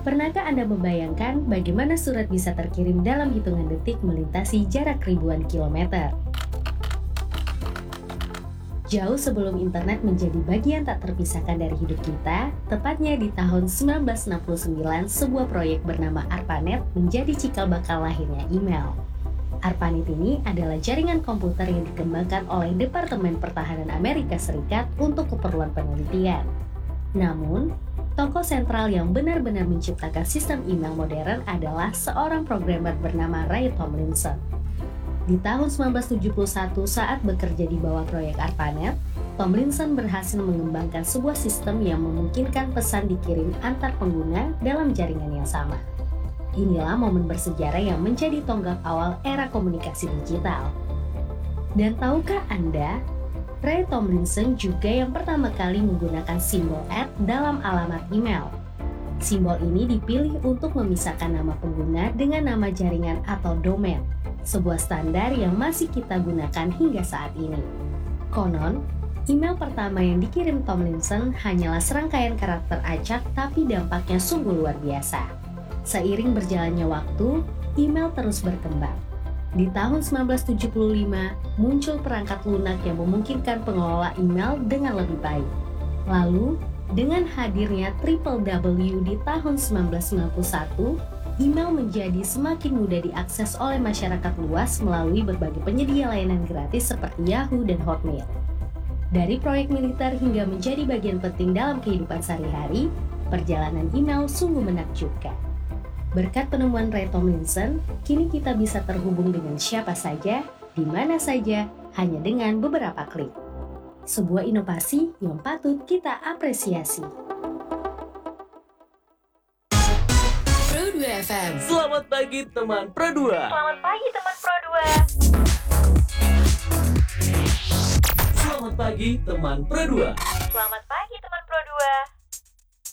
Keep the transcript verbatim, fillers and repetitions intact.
Pernahkah Anda membayangkan bagaimana surat bisa terkirim dalam hitungan detik melintasi jarak ribuan kilometer? Jauh sebelum internet menjadi bagian tak terpisahkan dari hidup kita, tepatnya di tahun sembilan belas enam puluh sembilan, sebuah proyek bernama ARPANET menjadi cikal bakal lahirnya email. ARPANET ini adalah jaringan komputer yang dikembangkan oleh Departemen Pertahanan Amerika Serikat untuk keperluan penelitian. Namun, tokoh sentral yang benar-benar menciptakan sistem email modern adalah seorang programmer bernama Ray Tomlinson. Di tahun sembilan belas tujuh puluh satu, saat bekerja di bawah proyek ARPANET, Tomlinson berhasil mengembangkan sebuah sistem yang memungkinkan pesan dikirim antar pengguna dalam jaringan yang sama. Inilah momen bersejarah yang menjadi tonggak awal era komunikasi digital. Dan tahukah Anda, Ray Tomlinson juga yang pertama kali menggunakan simbol at dalam alamat email. Simbol ini dipilih untuk memisahkan nama pengguna dengan nama jaringan atau domain, sebuah standar yang masih kita gunakan hingga saat ini. Konon, email pertama yang dikirim Tomlinson hanyalah serangkaian karakter acak, tapi dampaknya sungguh luar biasa. Seiring berjalannya waktu, email terus berkembang. Di tahun sembilan belas tujuh puluh lima, muncul perangkat lunak yang memungkinkan pengelola email dengan lebih baik. Lalu, dengan hadirnya triple W di tahun sembilan belas sembilan puluh satu, email menjadi semakin mudah diakses oleh masyarakat luas melalui berbagai penyedia layanan gratis seperti Yahoo dan Hotmail. Dari proyek militer hingga menjadi bagian penting dalam kehidupan sehari-hari, perjalanan email sungguh menakjubkan. Berkat penemuan Ray Tomlinson, kini kita bisa terhubung dengan siapa saja, di mana saja, hanya dengan beberapa klik. Sebuah inovasi yang patut kita apresiasi. Pro dua F M. Selamat pagi teman Pro dua. Selamat pagi teman Pro dua. Selamat pagi teman Pro dua. Selamat pagi teman